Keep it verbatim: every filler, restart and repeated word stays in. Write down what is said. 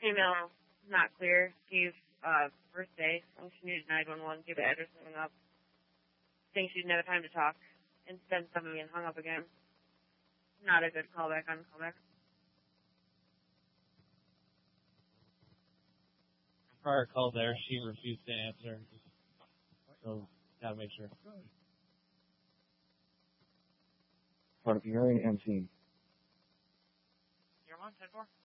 email not clear. Gave uh, birthday. Oh, she needed nine one one. Gave the address and hung up. Saying she didn't have time to talk. And sent something and hung up again. Not a good callback on callback. Prior call there, she refused to answer. So, gotta make sure. Part of hearing and seeing. You're on, ten four.